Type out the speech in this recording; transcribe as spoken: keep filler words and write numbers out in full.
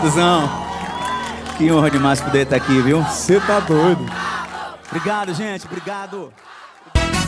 Obrigadozão. Que honra demais poder estar aqui, viu? Você tá doido. Obrigado, gente. Obrigado.